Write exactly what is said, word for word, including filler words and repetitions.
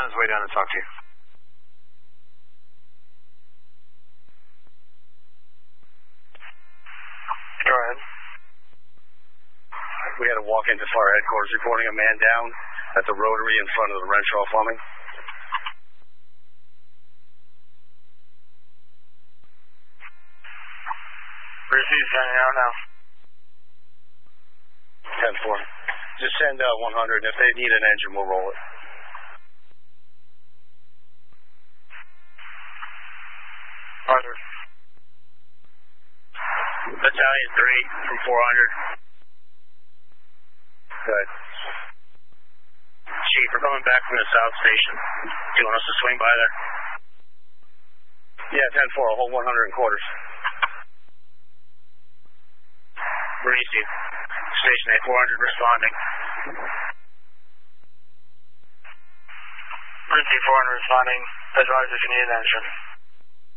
on his way down to talk to you. Go ahead. We had a walk into fire headquarters reporting a man down at the rotary in front of the Renshaw Plumbing. Where's he sending out now? ten four. Just send uh, one hundred, and if they need an engine, we'll roll it. Arthur. Battalion three from four hundred. Good. Chief, we're coming back from the South Station. Do you want us to swing by there? Yeah, ten four. I'll hold one hundred in quarters. Mauricio. Station eight, four hundred responding. Mauricio, four hundred responding. Advise if you need an engine.